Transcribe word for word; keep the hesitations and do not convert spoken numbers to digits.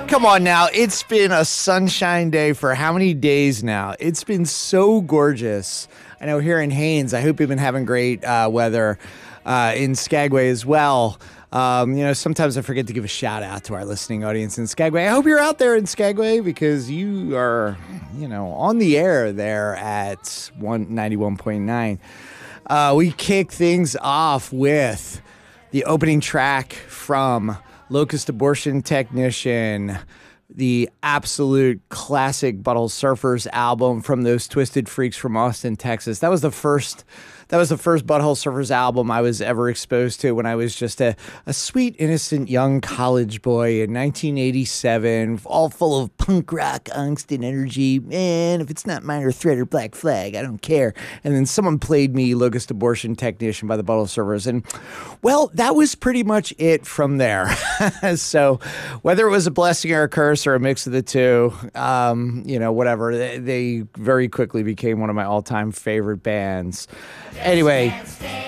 Come on now. It's been a sunshine day for how many days now? It's been so gorgeous. I know here in Haines, I hope you've been having great uh, weather uh, in Skagway as well. Um, you know, sometimes I forget to give a shout out to our listening audience in Skagway. I hope you're out there in Skagway because you are, you know, on the air there at one ninety-one point nine. Uh, we kick things off with the opening track from Locust Abortion Technician, the absolute classic Butthole Surfers album from those Twisted Freaks from Austin, Texas. That was the first that was the first Butthole Surfers album I was ever exposed to when I was just a, a sweet, innocent young college boy in nineteen eighty-seven, all full of punk rock angst and energy. Man, if it's not Minor Threat or Black Flag, I don't care. And then someone played me Locust Abortion Technician by the Butthole Surfers, and well, that was pretty much it from there. So whether it was a blessing or a curse or a mix of the two, um, you know, whatever, they, they very quickly became one of my all-time favorite bands. Anyway,